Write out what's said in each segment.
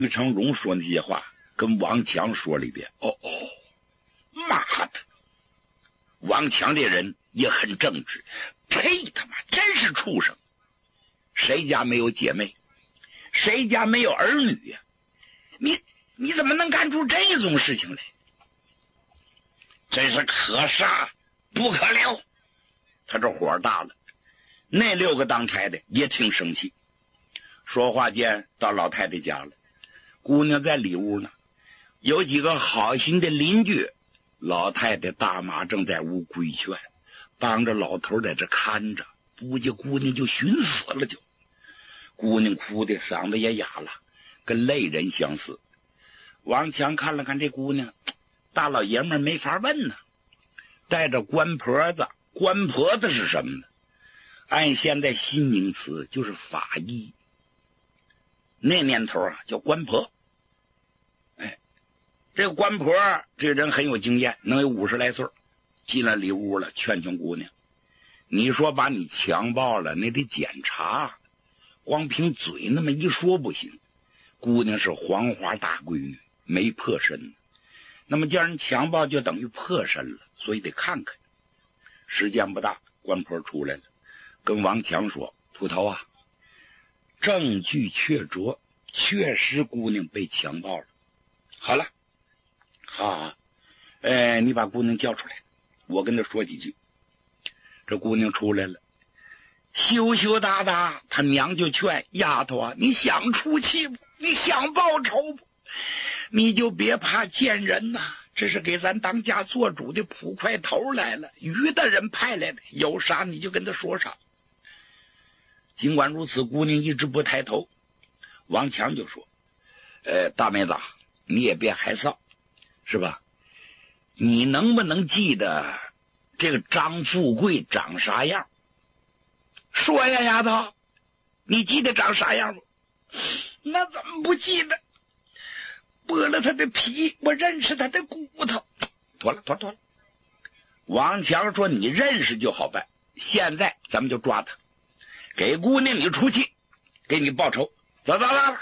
于成荣说那些话跟王强说了一遍。妈的，王强这人也很正直，呸他妈，真是畜生！谁家没有姐妹？谁家没有儿女呀？你怎么能干出这种事情来？真是可杀不可留！他这火大了。那6个当差的也挺生气。说话间到老太太家了，姑娘在里屋呢，有几个好心的邻居。老太太大妈正在屋规劝，帮着老头在这看着，不久姑娘就寻死了。姑娘哭的嗓子也哑了，跟泪人相似。王强看了看这姑娘，大老爷们没法问呢，带着官婆子。官婆子是什么呢？按现在新名词就是法医，那年头啊叫官婆。这个官婆这人很有经验，能有50来岁，进了里屋了，劝姑娘，你说把你强暴了，那得检查，光凭嘴那么一说不行。姑娘是黄花大闺女，没破身，那么叫人强暴就等于破身了，所以得看看。时间不大，官婆出来了，跟王强说，秃头啊，证据确凿，确实姑娘被强暴了。好了，好，你把姑娘叫出来，我跟她说几句。这姑娘出来了，羞羞答答，她娘就劝丫头啊，你想出气不？你想报仇不？你就别怕见人呐，这是给咱当家做主的捕快头来了，于大人派来的，有啥你就跟他说啥。尽管如此，姑娘一直不抬头。王强就说，大妹子，你也别害臊，是吧？你能不能记得这个张富贵长啥样？说呀，丫头，你记得长啥样不？那怎么不记得？剥了他的皮，我认识他的骨头。妥了。王强说，你认识就好办，现在咱们就抓他，给姑娘你出气，给你报仇。走，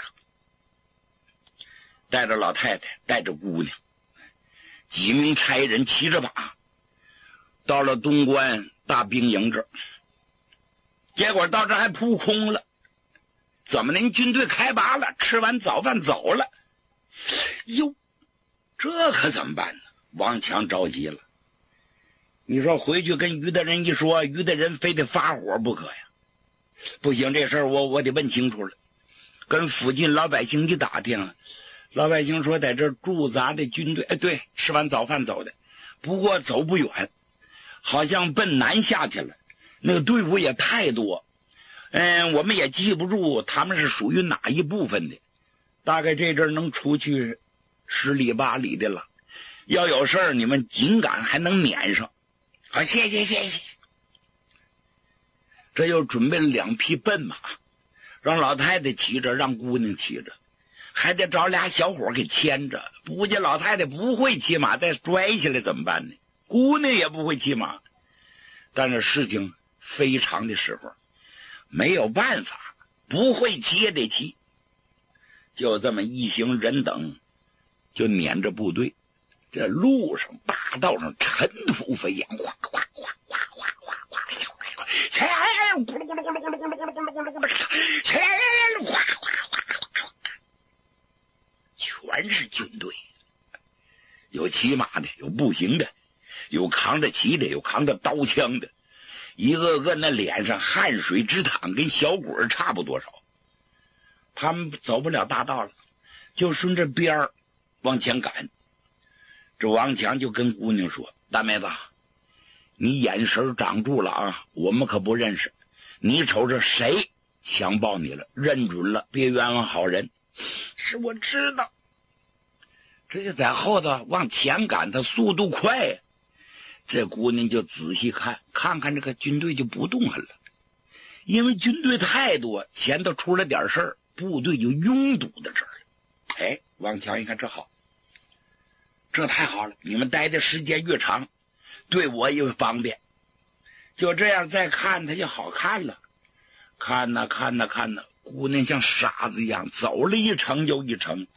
带着老太太，带着姑娘，几名差人骑着马到了东关大兵营这儿，结果到这还扑空了。怎么您军队开拔了，吃完早饭走了？哟，这可怎么办呢？王强着急了。你说回去跟于大人一说，于大人非得发火不可呀。不行，这事儿我得问清楚了。跟附近老百姓一打听，老百姓说在这驻扎的军队，对，吃完早饭走的，不过走不远，好像奔南下去了。那个队伍也太多，我们也记不住他们是属于哪一部分的，大概这阵能出去10里8里的了。要有事儿你们紧赶还能撵上。好，谢谢。这又准备了2匹笨马，让老太太骑着，让姑娘骑着，还得找俩小伙给牵着。估计老太太不会骑马，再摔下来怎么办呢？姑娘也不会骑马，但是事情非常的时候没有办法，不会骑也得骑。就这么一行人等就撵着部队，这路上大道上尘土飞扬，哗哗哗哗哗哗哗，咕噜咕噜咕噜咕噜咕噜咕噜咕噜咕噜咕噜咕噜，哗哗哗哗，全是军队，有骑马的，有步行的，有扛着旗的，有扛着刀枪的，一个个那脸上汗水直淌，跟小鬼差不多少。他们走不了大道了，就顺着边儿往前赶。这王强就跟姑娘说，大妹子，你眼神长住了啊，我们可不认识，你瞅着谁强暴你了，认准了，别冤枉好人。是我知道。这就在后头往前赶，他速度快呀。这姑娘就仔细看看这个军队就不动弹了，因为军队太多，前头出了点事儿，部队就拥堵在这儿了。王强一看，这好，这太好了，你们待的时间越长，对我也方便。就这样再看他就好看了。看呐，姑娘像傻子一样走了一程又一程，